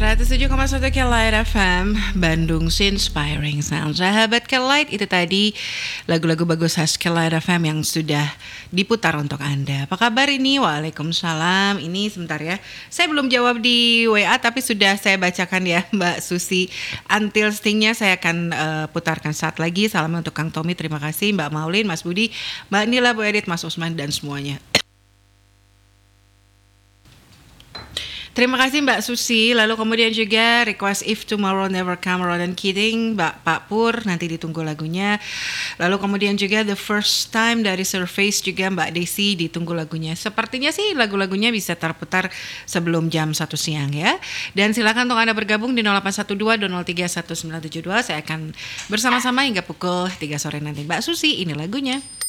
107,1 Kelight FM Bandung Inspiring Sound. Sahabat Kelight, itu tadi lagu-lagu bagus khas Kelight FM yang sudah diputar untuk Anda. Apa kabar ini? Waalaikumsalam. Ini sebentar ya, saya belum jawab di WA tapi sudah saya bacakan ya Mbak Susi. Until Stingnya saya akan putarkan saat lagi. Salam untuk Kang Tommy, terima kasih Mbak Maulin, Mas Budi, Mbak Nila, Bu Edit, Mas Usman dan semuanya. Terima kasih Mbak Susi. Lalu kemudian juga request If Tomorrow Never Come, Ronan Keating, Mbak Pak Pur, nanti ditunggu lagunya. Lalu kemudian juga The First Time dari Surface juga Mbak Desi, ditunggu lagunya. Sepertinya sih lagu-lagunya bisa terputar sebelum jam 1 siang ya. Dan silakan untuk Anda bergabung di 0812-203-1972. Saya akan bersama-sama hingga pukul 3 sore nanti. Mbak Susi, ini lagunya.